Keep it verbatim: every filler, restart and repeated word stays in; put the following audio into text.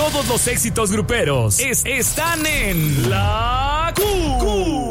Todos los éxitos gruperos es- están en La Q.